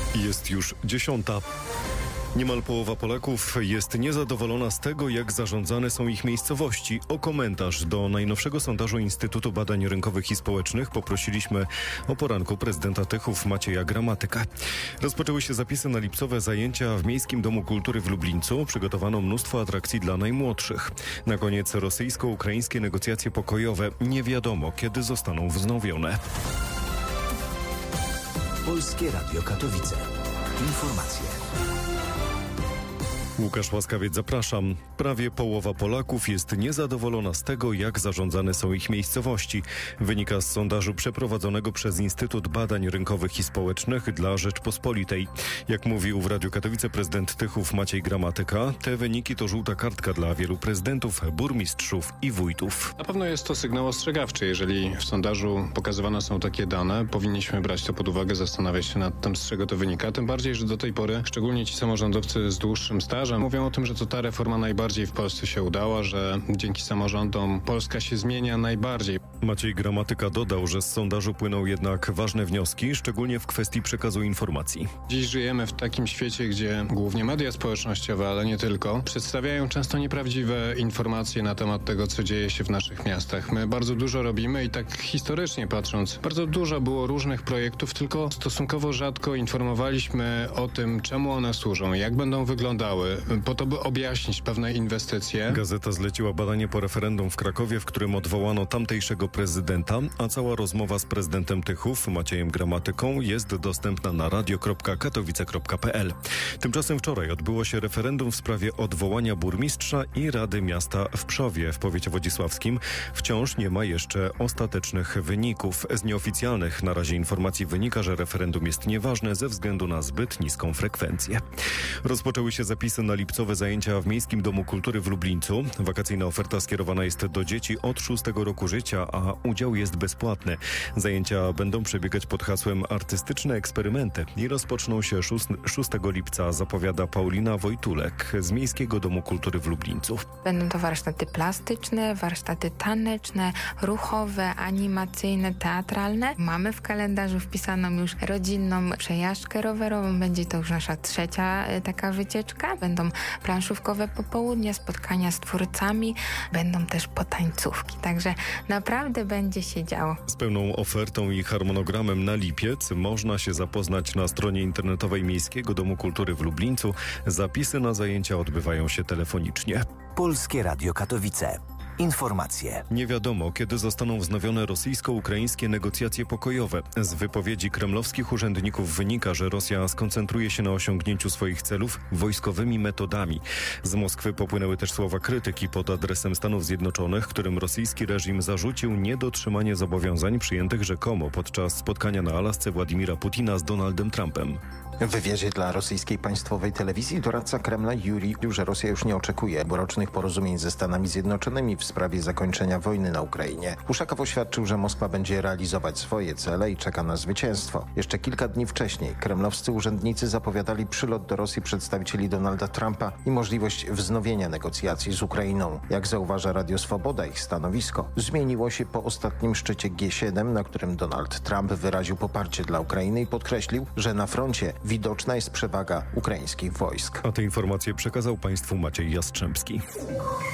Jest już 10. Niemal połowa Polaków jest niezadowolona z tego, jak zarządzane są ich miejscowości. O komentarz do najnowszego sondażu Instytutu Badań Rynkowych i Społecznych poprosiliśmy o poranku prezydenta Tychów Macieja Gramatyka. Rozpoczęły się zapisy na lipcowe zajęcia w Miejskim Domu Kultury w Lublińcu. Przygotowano mnóstwo atrakcji dla najmłodszych. Na koniec rosyjsko-ukraińskie negocjacje pokojowe. Nie wiadomo, kiedy zostaną wznowione. Polskie Radio Katowice. Informacje. Łukasz Łaskawiec, zapraszam. Prawie połowa Polaków jest niezadowolona z tego, jak zarządzane są ich miejscowości. Wynika z sondażu przeprowadzonego przez Instytut Badań Rynkowych i Społecznych dla Rzeczpospolitej. Jak mówił w Radiu Katowice prezydent Tychów Maciej Gramatyka, te wyniki to żółta kartka dla wielu prezydentów, burmistrzów i wójtów. Na pewno jest to sygnał ostrzegawczy. Jeżeli w sondażu pokazywane są takie dane, powinniśmy brać to pod uwagę, zastanawiać się nad tym, z czego to wynika. Tym bardziej, że do tej pory, szczególnie ci samorządowcy z dłuższym stażem, mówią o tym, że to ta reforma najbardziej w Polsce się udała, że dzięki samorządom Polska się zmienia najbardziej. Maciej Gramatyka dodał, że z sondażu płyną jednak ważne wnioski, szczególnie w kwestii przekazu informacji. Dziś żyjemy w takim świecie, gdzie głównie media społecznościowe, ale nie tylko, przedstawiają często nieprawdziwe informacje na temat tego, co dzieje się w naszych miastach. My bardzo dużo robimy i tak historycznie patrząc, bardzo dużo było różnych projektów, tylko stosunkowo rzadko informowaliśmy o tym, czemu one służą, jak będą wyglądały, po to, by objaśnić pewne inwestycje. Gazeta zleciła badanie po referendum w Krakowie, w którym odwołano tamtejszego prezydenta, a cała rozmowa z prezydentem Tychów, Maciejem Gramatyką, jest dostępna na radio.katowice.pl. Tymczasem wczoraj odbyło się referendum w sprawie odwołania burmistrza i Rady Miasta w Pszowie w powiecie wodzisławskim. Wciąż nie ma jeszcze ostatecznych wyników. Z nieoficjalnych na razie informacji wynika, że referendum jest nieważne ze względu na zbyt niską frekwencję. Rozpoczęły się zapisy na lipcowe zajęcia w Miejskim Domu Kultury w Lublińcu. Wakacyjna oferta skierowana jest do dzieci od 6 roku życia, a udział jest bezpłatny. Zajęcia będą przebiegać pod hasłem Artystyczne eksperymenty i rozpoczną się 6 lipca, zapowiada Paulina Wojtulek z Miejskiego Domu Kultury w Lublińcu. Będą to warsztaty plastyczne, warsztaty taneczne, ruchowe, animacyjne, teatralne. Mamy w kalendarzu wpisaną już rodzinną przejażdżkę rowerową. Będzie to już nasza trzecia taka wycieczka. Będą planszówkowe popołudnia, spotkania z twórcami, będą też potańcówki. Także naprawdę będzie się działo. Z pełną ofertą i harmonogramem na lipiec można się zapoznać na stronie internetowej Miejskiego Domu Kultury w Lublińcu. Zapisy na zajęcia odbywają się telefonicznie. Polskie Radio Katowice. Informacje. Nie wiadomo, kiedy zostaną wznowione rosyjsko-ukraińskie negocjacje pokojowe. Z wypowiedzi kremlowskich urzędników wynika, że Rosja skoncentruje się na osiągnięciu swoich celów wojskowymi metodami. Z Moskwy popłynęły też słowa krytyki pod adresem Stanów Zjednoczonych, którym rosyjski reżim zarzucił niedotrzymanie zobowiązań przyjętych rzekomo podczas spotkania na Alasce Władimira Putina z Donaldem Trumpem. W wywiadzie dla rosyjskiej państwowej telewizji doradca Kremla Jurij, że Rosja już nie oczekuje rocznych porozumień ze Stanami Zjednoczonymi w sprawie zakończenia wojny na Ukrainie. Uszakow oświadczył, że Moskwa będzie realizować swoje cele i czeka na zwycięstwo. Jeszcze kilka dni wcześniej kremlowscy urzędnicy zapowiadali przylot do Rosji przedstawicieli Donalda Trumpa i możliwość wznowienia negocjacji z Ukrainą. Jak zauważa Radio Swoboda, ich stanowisko zmieniło się po ostatnim szczycie G7, na którym Donald Trump wyraził poparcie dla Ukrainy i podkreślił, że na froncie widoczna jest przewaga ukraińskich wojsk. A te informacje przekazał Państwu Maciej Jastrzębski.